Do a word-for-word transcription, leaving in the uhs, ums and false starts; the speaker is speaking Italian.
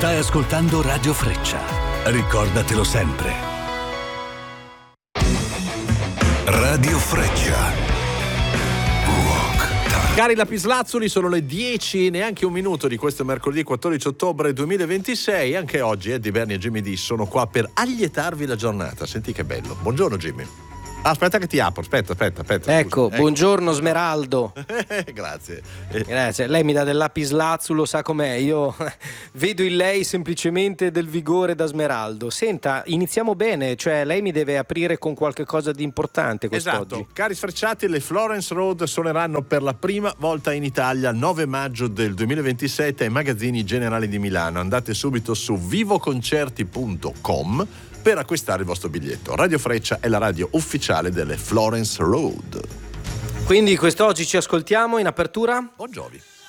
Stai ascoltando Radio Freccia. Ricordatelo sempre. Radio Freccia. Cari lapislazzuli, sono le dieci, neanche un minuto di questo mercoledì quattordici ottobre duemilaventisei. Anche oggi Eddie Berni e Jimmy D sono qua per allietarvi la giornata. Senti che bello. Buongiorno Jimmy. Ah, aspetta che ti apro, aspetta, aspetta, aspetta. Ecco, scusa. buongiorno Smeraldo. Grazie. Grazie. Lei mi dà del lapislazzulo, sa com'è. Io vedo in lei semplicemente del vigore da Smeraldo. Senta, iniziamo bene, cioè lei mi deve aprire con qualche cosa di importante quest'oggi. Esatto. Cari sfrecciati, le Florence Road suoneranno per la prima volta in Italia nove maggio del duemilaventisette ai Magazzini Generali di Milano. Andate subito su vivoconcerti punto com per acquistare il vostro biglietto. Radio Freccia è la radio ufficiale delle Florence Road. Quindi quest'oggi ci ascoltiamo in apertura? Bon Jovi.